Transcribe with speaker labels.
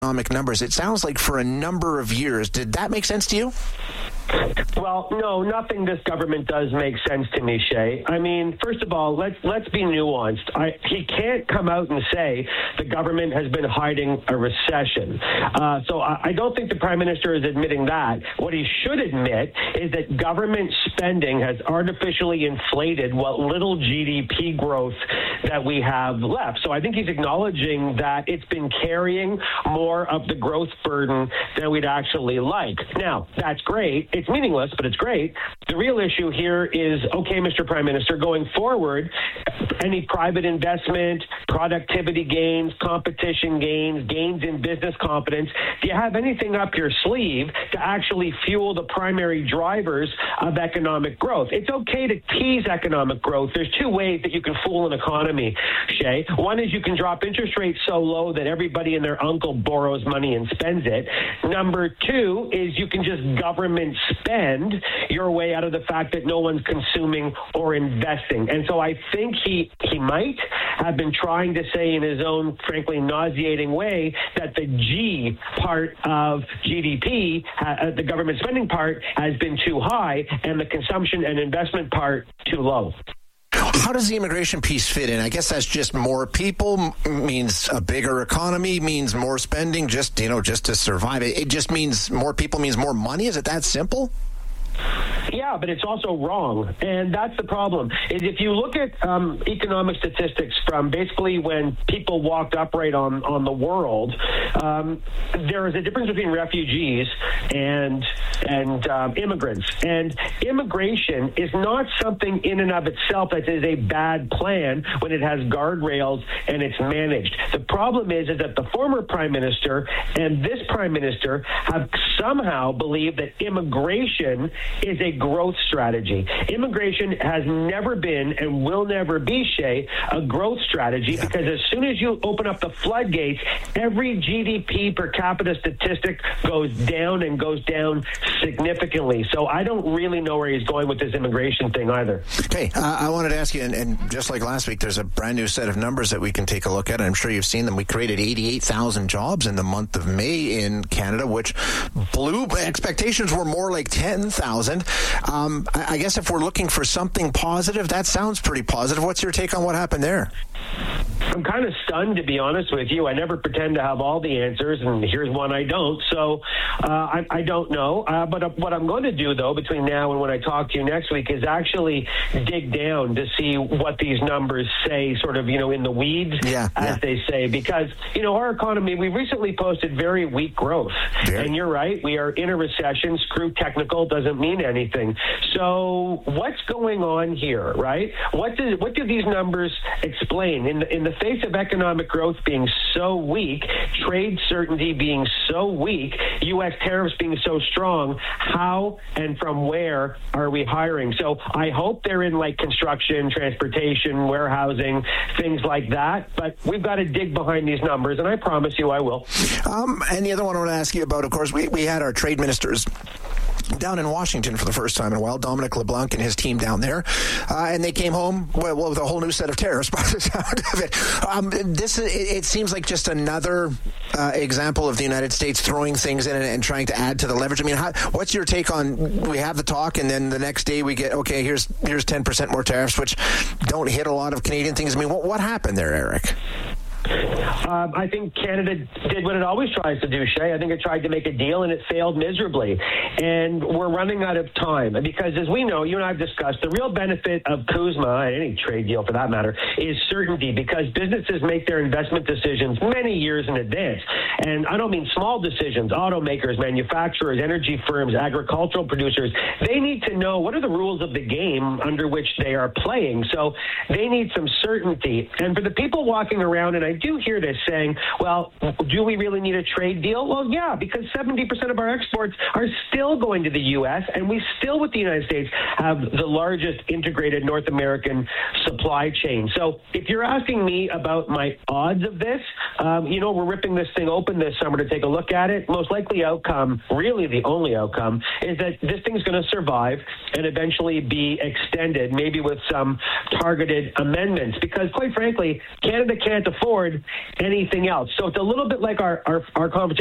Speaker 1: economic numbers. It sounds like for a number of years. Did that make sense to you?
Speaker 2: Well, no, nothing this government does make sense to me, Shay. I mean, first of all, let's be nuanced. He can't come out and say the government has been hiding a recession. So I don't think the Prime Minister is admitting that. What he should admit is that government spending has artificially inflated what little GDP growth that we have left. So I think he's acknowledging that it's been carrying more of the growth burden than we'd actually like. Now, that's great. It's meaningless, but it's great. The real issue here is, okay, Mr. Prime Minister, going forward, any private investment, productivity gains, competition gains, gains in business confidence, do you have anything up your sleeve to actually fuel the primary drivers of economic growth? It's okay to tease economic growth. There's two ways that you can fool an economy, Shay. One is you can drop interest rates so low that everybody and their uncle borrows money and spends it. Number two is you can just government spend your way out of the fact that no one's consuming or investing. And so I think he might have been trying to say in his own, frankly, nauseating way that the G part of GDP, the government spending part, has been too high and the consumption and investment part too low.
Speaker 1: How does the immigration piece fit in? I guess that's just more people, means a bigger economy, means more spending, just to survive. It just means more people means more money. Is it that simple?
Speaker 2: Yeah, but it's also wrong. And that's the problem, is if you look at economic statistics from basically when people walked upright on the world, there is a difference between refugees and immigrants. And immigration is not something in and of itself that is a bad plan when it has guardrails and it's managed. The problem is that the former Prime Minister and this Prime Minister have somehow believed that immigration is a growth strategy. Immigration has never been and will never be, Shay, a growth strategy, because as soon as you open up the floodgates, every GDP per capita statistic goes down and goes down significantly. So I don't really know where he's going with this immigration thing either.
Speaker 1: Okay, I wanted to ask you, and just like last week, there's a brand new set of numbers that we can take a look at. I'm sure you've seen them. We created 88,000 jobs in the month of May in Canada, which blew expectations were more like 10,000. I guess if we're looking for something positive, that sounds pretty positive. What's your take on what happened there?
Speaker 2: I'm kind of stunned, to be honest with you. I never pretend to have all the answers, and here's one I don't. So I don't know. But what I'm going to do, though, between now and when I talk to you next week is actually dig down to see what these numbers say, sort of, in the weeds, as they say. Because, our economy, we recently posted very weak growth. And you're right, we are in a recession. Screw technical, doesn't mean anything. So what's going on here, right? What do these numbers explain? In the face of economic growth being so weak, trade certainty being so weak, U.S. tariffs being so strong, how and from where are we hiring? So I hope they're in like construction, transportation, warehousing, things like that. But we've got to dig behind these numbers, and I promise you I will.
Speaker 1: And the other one I want to ask you about, of course, we had our trade ministers down in Washington for the first time in a while, Dominic LeBlanc and his team down there, and they came home with a whole new set of tariffs by the sound of it. It seems like just another example of the United States throwing things in and trying to add to the leverage. I mean, what's your take on, we have the talk and then the next day we get, okay, here's 10% more tariffs, which don't hit a lot of Canadian things. I mean, what happened there, Eric?
Speaker 2: I think Canada did what it always tries to do, Shay. I think it tried to make a deal and it failed miserably. And we're running out of time because, as we know, you and I have discussed, the real benefit of CUSMA, and any trade deal for that matter, is certainty, because businesses make their investment decisions many years in advance. And I don't mean small decisions. Automakers, manufacturers, energy firms, agricultural producers, they need to know what are the rules of the game under which they are playing. So they need some certainty. And for the people walking around, and I do hear this saying, well, do we really need a trade deal? Well, yeah, because 70% of our exports are still going to the U.S., and we still, with the United States, have the largest integrated North American supply chain. So if you're asking me about my odds of this, we're ripping this thing open open this summer to take a look at it. Most likely outcome, really the only outcome, is that this thing's going to survive and eventually be extended, maybe with some targeted amendments, because quite frankly, Canada can't afford anything else. So it's a little bit like our conversation